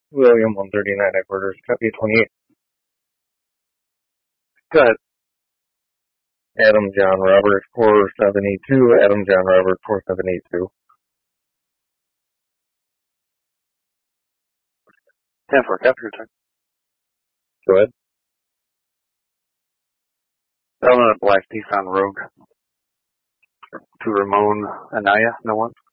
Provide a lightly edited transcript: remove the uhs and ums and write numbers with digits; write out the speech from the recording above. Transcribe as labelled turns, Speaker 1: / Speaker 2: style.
Speaker 1: William 139 headquarters, copy 28.
Speaker 2: Go ahead.
Speaker 1: Adam John Robert 4782, Adam John Robert 4782.
Speaker 2: 10-4, capture your turn.
Speaker 1: Go ahead.
Speaker 2: Element of Black Nissan Rogue. To Ramon Anaya, no one.